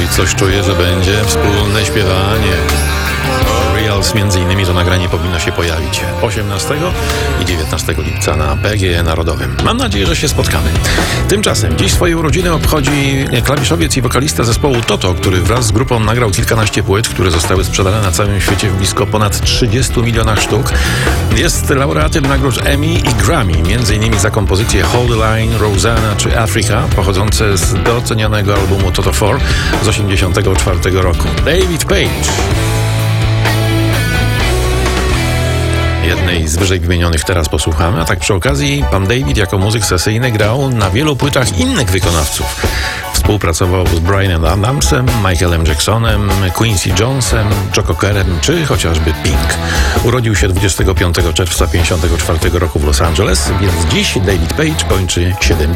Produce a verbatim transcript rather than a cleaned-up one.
I coś czuję, że będzie wspólne śpiewanie. Reals między innymi to nagranie powinno się pojawić osiemnastego i dziewiętnastego lipca na P G E Narodowym. Mam nadzieję, że się spotkamy. Tymczasem dziś swoje urodziny obchodzi klawiszowiec i wokalista zespołu Toto, który wraz z grupą nagrał kilkanaście płyt, które zostały sprzedane na całym świecie w blisko ponad trzydziestu milionach sztuk. Jest laureatem nagród Emmy i Grammy, między innymi za kompozycje Hold the Line, Rosanna czy Africa, pochodzące z docenionego albumu Toto cztery z osiemdziesiątego czwartego roku. David Page. Jednej z wyżej wymienionych teraz posłuchamy, a tak przy okazji pan David jako muzyk sesyjny grał na wielu płytach innych wykonawców. Współpracował z Bryanem Adamsem, Michaelem Jacksonem, Quincy Jonesem, Joe Cockerem czy chociażby Pink. Urodził się dwudziestego piątego czerwca tysiąc dziewięćset pięćdziesiątego czwartego roku w Los Angeles, więc dziś David Page kończy siedemdziesiąt